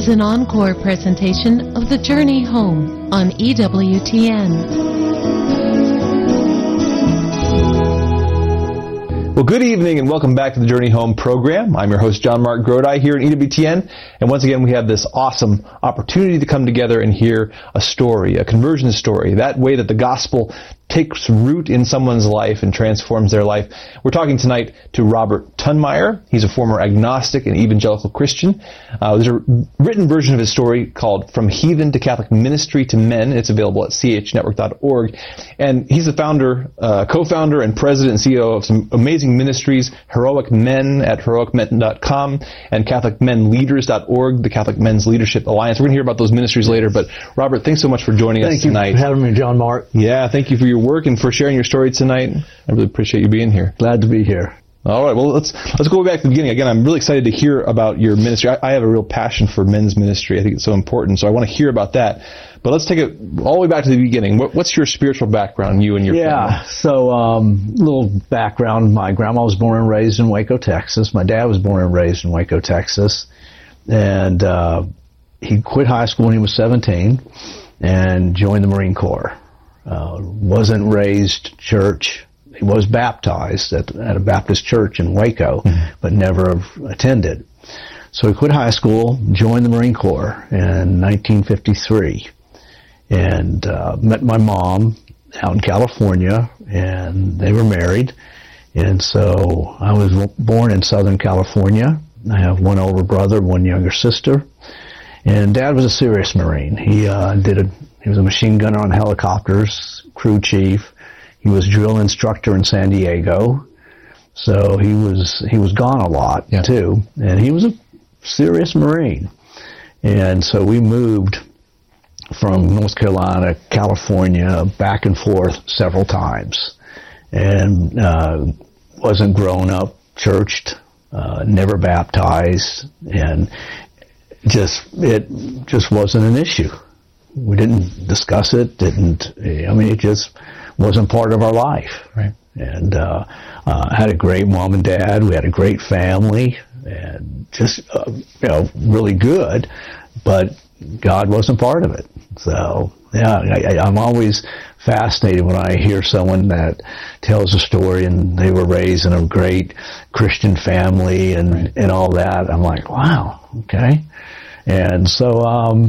is an encore presentation of The Journey Home on EWTN. Well, good evening and welcome back to the Journey Home program. I'm your host, John Mark Grodi, here at EWTN. And once again, we have this awesome opportunity to come together and hear a story, a conversion story, that way that the gospel takes root in someone's life and transforms their life. We're talking tonight to Robert Tunmeyer. He's a former agnostic and evangelical Christian. There's a written version of his story called From Heathen to Catholic Ministry to Men. It's available at chnetwork.org. And he's the founder, co-founder and president and CEO of some amazing ministries, Heroic Men at heroicmen.com and CatholicMenLeaders.org, the Catholic Men's Leadership Alliance. We're going to hear about those ministries later. But Robert, thanks so much for joining us tonight. Thank you for having me, John Mark. Yeah, thank you for your work and for sharing your story tonight. I really appreciate you being here. Glad to be here. All right, well, let's go back to the beginning. Again, I'm really excited to hear about your ministry. I have a real passion for men's ministry. I think it's so important, so I want to hear about that. But let's take it all the way back to the beginning. What's your spiritual background, you and your family? Yeah, so little background. My grandma was born and raised in Waco, Texas. My dad was born and raised in Waco, Texas. And he quit high school when he was 17 and joined the Marine Corps. Wasn't raised church. He was baptized at a Baptist church in Waco, but never attended. So he quit high school, joined the Marine Corps in 1953, and met my mom out in California, and they were married. And so I was born in Southern California. I have one older brother, one younger sister. And Dad was a serious Marine. He was a machine gunner on helicopters, crew chief. He was drill instructor in San Diego. So he was gone a lot too. And he was a serious Marine. And so we moved from North Carolina, California, back and forth several times. And wasn't grown up, churched, never baptized, and it just wasn't an issue. We didn't discuss it, it just wasn't part of our life. Right. And had a great mom and dad. We had a great family, and just, really good, but God wasn't part of it. So, yeah, I'm always fascinated when I hear someone that tells a story and they were raised in a great Christian family and all that. I'm like, wow, okay. And so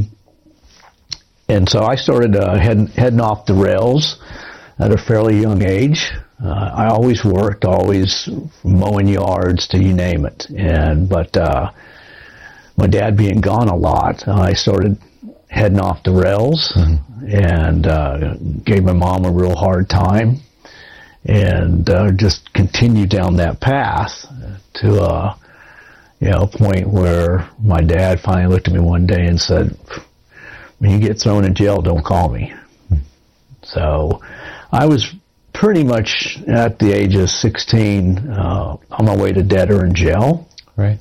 I started heading off the rails at a fairly young age. I always worked, always mowing yards to you name it. But my dad being gone a lot, I started heading off the rails and gave my mom a real hard time, and just continued down that path to a point where my dad finally looked at me one day and said, "When you get thrown in jail, don't call me." So I was pretty much at the age of 16 on my way to dead or in jail. Right.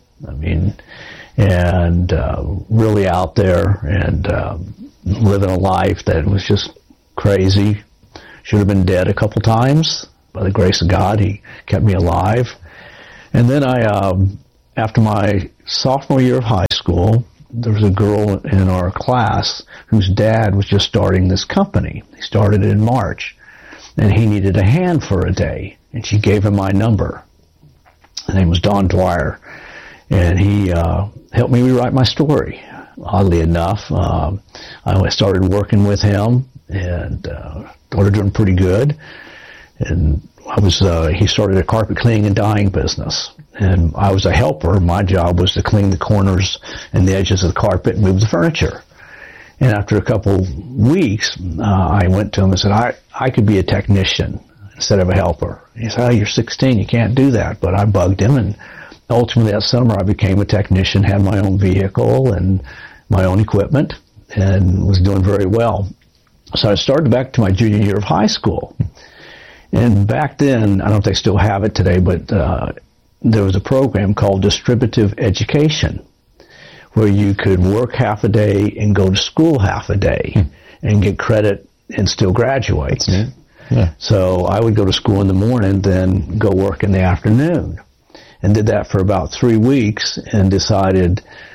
And really out there and living a life that was just crazy. Should have been dead a couple times. By the grace of God, He kept me alive. And then after my sophomore year of high school, there was a girl in our class whose dad was just starting this company. He started it in March, and he needed a hand for a day, and she gave him my number. His name was Don Dwyer, and he helped me rewrite my story. Oddly enough, I started working with him and started doing pretty good. And he started a carpet cleaning and dyeing business. And I was a helper. My job was to clean the corners and the edges of the carpet and move the furniture. And after a couple weeks, I went to him and said, I could be a technician instead of a helper. He said, "Oh, you're 16, you can't do that." But I bugged him, and ultimately that summer I became a technician, had my own vehicle and my own equipment, and was doing very well. So I started back to my junior year of high school. And back then, I don't know if they still have it today, but there was a program called Distributive Education, where you could work half a day and go to school half a day and get credit and still graduate. Yeah. So I would go to school in the morning, then go work in the afternoon, and did that for about 3 weeks and decided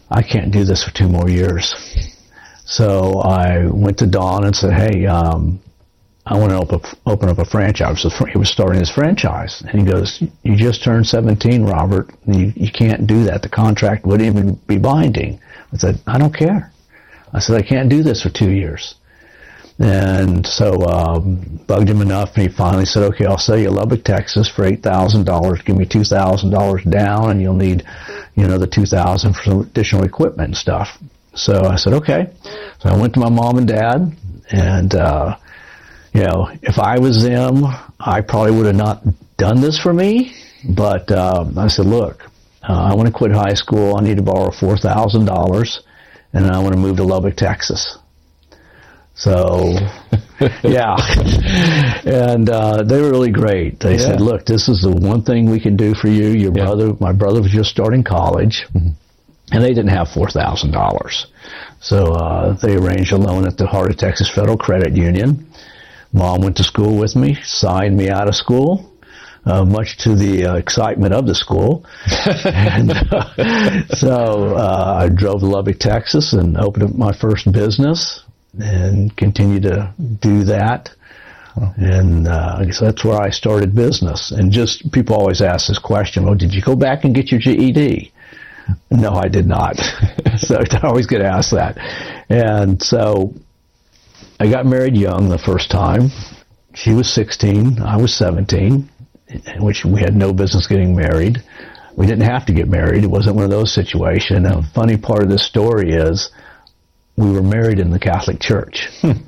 I can't do this for 2 more years. So I went to Don and said, hey, I want to open up a franchise. So he was starting his franchise. And he goes, you just turned 17, Robert. You can't do that. The contract wouldn't even be binding. I said, I don't care. I said, I can't do this for 2 years. And so bugged him enough, and he finally said, okay, I'll sell you Lubbock, Texas for $8,000. Give me $2,000 down, and you'll need, the $2,000 for some additional equipment and stuff. So I said, okay. So I went to my mom and dad, and, if I was them, I probably would have not done this for me. But I said, look, I want to quit high school. I need to borrow $4,000, and I want to move to Lubbock, Texas. So, yeah. And they were really great. They said, look, this is the one thing we can do for you. My brother was just starting college, and they didn't have $4,000. So they arranged a loan at the Heart of Texas Federal Credit Union. Mom went to school with me, signed me out of school, much to the excitement of the school. And so I drove to Lubbock, Texas, and opened up my first business, and continue to do that. And so that's where I started business. And just people always ask this question, well, did you go back and get your GED? No, I did not. So I always get asked that. And so I got married young the first time. She was 16, I was 17, in which we had no business getting married. We didn't have to get married. It wasn't one of those situations. And the funny part of this story is we were married in the Catholic Church.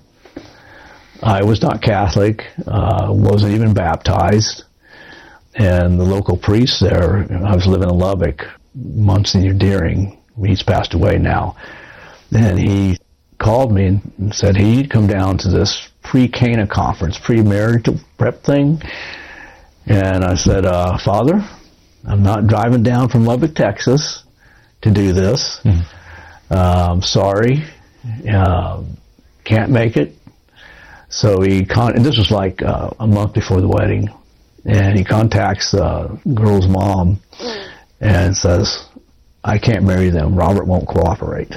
I was not Catholic, wasn't even baptized, and the local priest there, I was living in Lubbock, Monsignor Deering, he's passed away now, and he called me and said he'd come down to this pre-Cana conference, pre-marriage prep thing, and I said, Father, I'm not driving down from Lubbock, Texas to do this. Sorry, can't make it. So and this was like a month before the wedding, and he contacts the girl's mom and says, I can't marry them. Robert won't cooperate.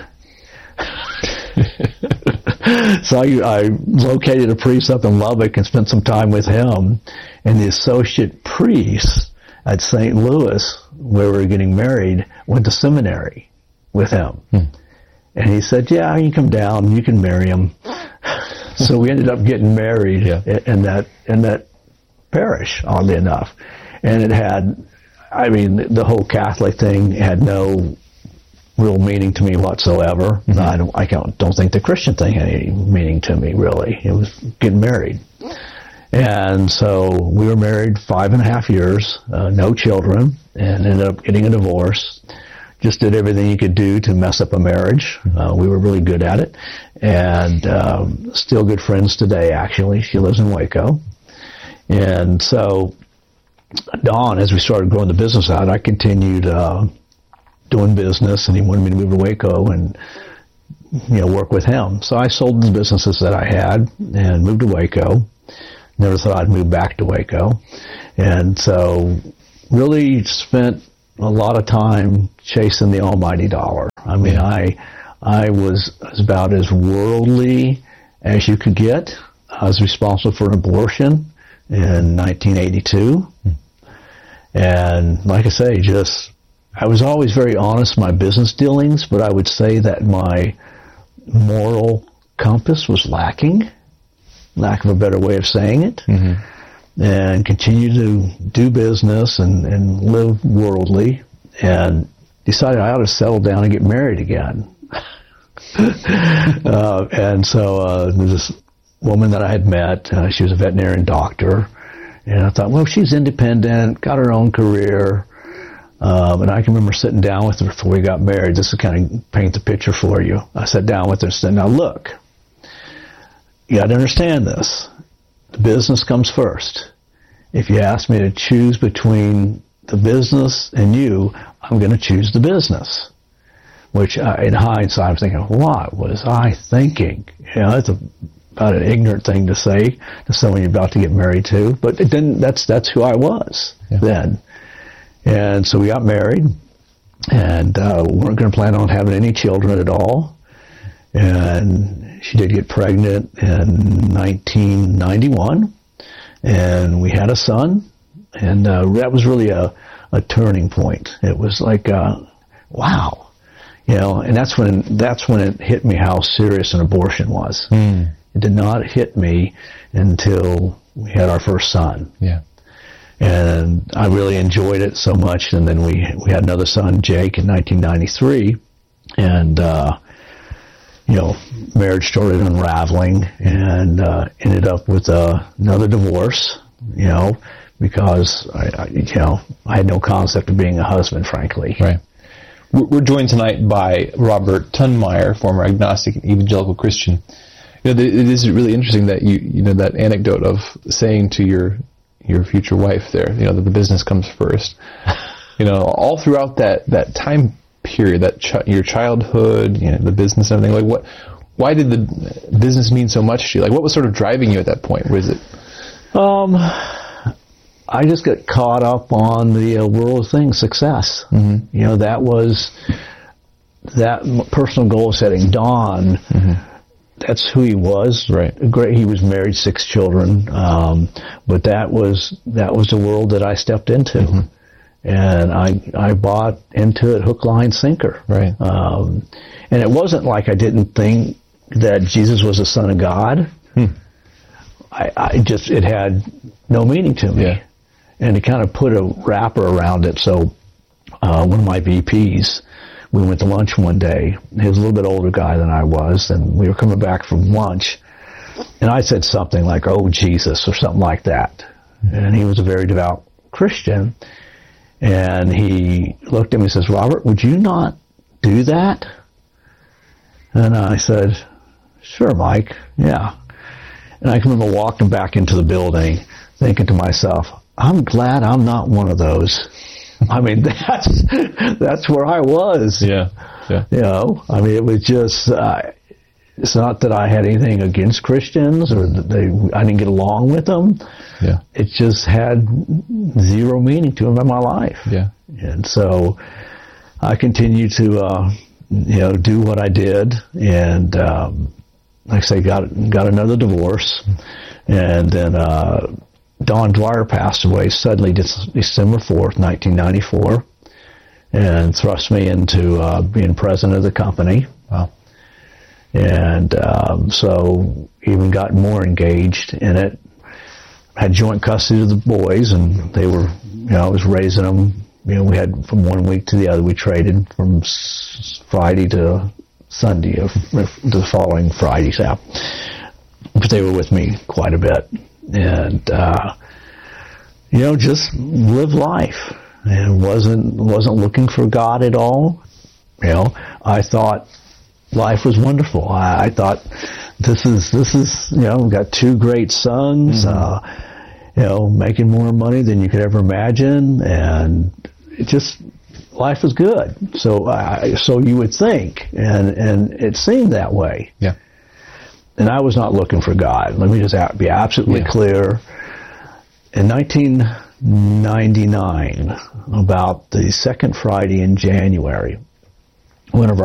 So I located a priest up in Lubbock and spent some time with him, and the associate priest at St. Louis, where we were getting married, went to seminary with him. And he said, yeah, you come down, you can marry him. So we ended up getting married in that parish, oddly enough. And it had, the whole Catholic thing had no real meaning to me whatsoever. I don't think the Christian thing had any meaning to me, really. It was getting married. And so we were married 5.5 years, no children, and ended up getting a divorce. Just did everything you could do to mess up a marriage. We were really good at it. And still good friends today, actually. She lives in Waco. And so, Don, as we started growing the business out, I continued doing business, and he wanted me to move to Waco and work with him. So I sold the businesses that I had and moved to Waco. Never thought I'd move back to Waco. And so really spent a lot of time chasing the almighty dollar. I was about as worldly as you could get. I was responsible for an abortion in 1982. And like I say, I was always very honest in my business dealings, but I would say that my moral compass was lacking, lack of a better way of saying it. And continue to do business and live worldly, and decided I ought to settle down and get married again. And so there's this woman that I had met. She was a veterinarian doctor, and I thought, well, she's independent, got her own career. And I can remember sitting down with her before we got married. Just to kind of paint the picture for you. I sat down with her and said, now look, you got to understand this. The business comes first. If you ask me to choose between the business and you, I'm going to choose the business. Which, in hindsight, I'm thinking, what was I thinking? That's about an ignorant thing to say to someone you're about to get married to. But then that's who I was then. And so we got married. and weren't going to plan on having any children at all. And she did get pregnant in 1991, and we had a son, and that was really a turning point. It was like, wow, and that's when it hit me how serious an abortion was. It did not hit me until we had our first son. Yeah. And I really enjoyed it so much. And then we had another son, Jake, in 1993. And, marriage started unraveling and ended up with another divorce, because I had no concept of being a husband, frankly. Right. We're joined tonight by Robert Tunmeyer, former agnostic and evangelical Christian. It is really interesting that that anecdote of saying to your future wife there, that the business comes first. All throughout that time period, your childhood, the business and everything. Like, why did the business mean so much to you? Like, what was sort of driving you at that point? Was it? I just got caught up on the world of things, success. Mm-hmm. That was that personal goal setting. Don. Mm-hmm. That's who he was. Right. Great. He was married, 6 children. But that was the world that I stepped into. Mm-hmm. And I bought into it hook, line, sinker. Right. And it wasn't like I didn't think that Jesus was the Son of God. It had no meaning to me. Yeah. And to kind of put a wrapper around it. So, one of my VPs, we went to lunch one day. He was a little bit older guy than I was, and we were coming back from lunch, and I said something like, "Oh, Jesus," or something like that. And he was a very devout Christian, and he looked at me and says, "Robert, would you not do that?" And I said, "Sure, Mike, yeah." And I can remember walking back into the building, thinking to myself, I'm glad I'm not one of those. I mean, that's where I was. Yeah. I mean, it was just, it's not that I had anything against Christians or that I didn't get along with them. Yeah. It just had zero meaning to them in my life. Yeah. And so I continued to, do what I did. And, like I say, got another divorce. And then, Don Dwyer passed away suddenly December 4th, 1994, and thrust me into being president of the company. Wow. And so even got more engaged in it. Had joint custody of the boys, and they were, I was raising them. We had from one week to the other. We traded from Friday to Sunday, to the following Friday. So, but they were with me quite a bit. And, just live life. And wasn't looking for God at all. I thought life was wonderful. I thought this is, we've got 2 great sons, making more money than you could ever imagine. And it just, life was good. So you would think, and it seemed that way. Yeah. And I was not looking for God. Let me just be absolutely clear. In 1999, about the second Friday in January, one of our